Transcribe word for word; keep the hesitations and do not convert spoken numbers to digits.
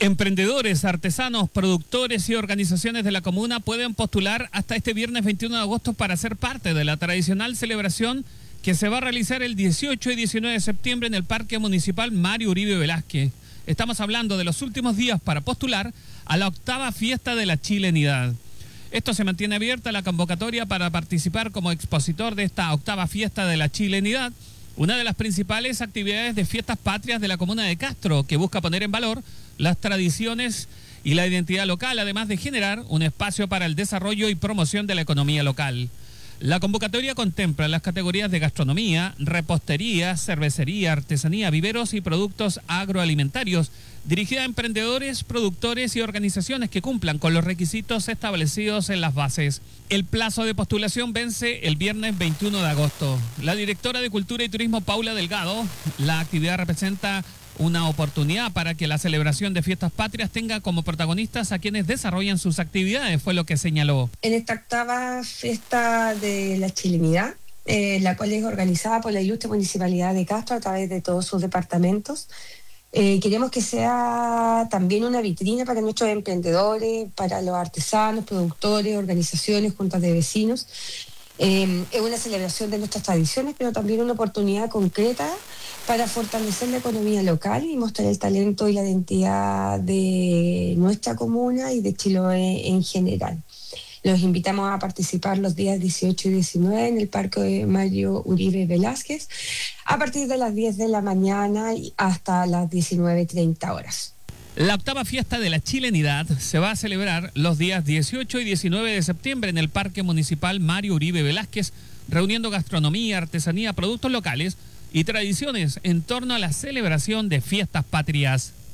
Emprendedores, artesanos, productores y organizaciones de la comuna pueden postular hasta este viernes veintiuno de agosto para ser parte de la tradicional celebración que se va a realizar el dieciocho y diecinueve de septiembre en el Parque Municipal Mario Uribe Velázquez. Estamos hablando de los últimos días para postular a la octava fiesta de la chilenidad. Esto se mantiene abierta la convocatoria para participar como expositor de esta octava fiesta de la chilenidad, una de las principales actividades de fiestas patrias de la comuna de Castro, que busca poner en valor las tradiciones y la identidad local, además de generar un espacio para el desarrollo y promoción de la economía local. La convocatoria contempla las categorías de gastronomía, repostería, cervecería, artesanía, viveros y productos agroalimentarios, dirigida a emprendedores, productores y organizaciones que cumplan con los requisitos establecidos en las bases. El plazo de postulación vence el viernes veintiuno de agosto. La directora de Cultura y Turismo, Paula Delgado, la actividad representa una oportunidad para que la celebración de fiestas patrias tenga como protagonistas a quienes desarrollan sus actividades, fue lo que señaló. En esta octava fiesta de la chilenidad, eh, la cual es organizada por la ilustre Municipalidad de Castro a través de todos sus departamentos, eh, queremos que sea también una vitrina para nuestros emprendedores, para los artesanos, productores, organizaciones, juntas de vecinos. Eh, es una celebración de nuestras tradiciones, pero también una oportunidad concreta para fortalecer la economía local y mostrar el talento y la identidad de nuestra comuna y de Chiloé en general. Los invitamos a participar los días dieciocho y diecinueve en el Parque Mario Uribe Velázquez a partir de las diez de la mañana y hasta las diecinueve treinta horas. La octava fiesta de la chilenidad se va a celebrar los días dieciocho y diecinueve de septiembre en el Parque Municipal Mario Uribe Velázquez, reuniendo gastronomía, artesanía, productos locales y tradiciones en torno a la celebración de fiestas patrias.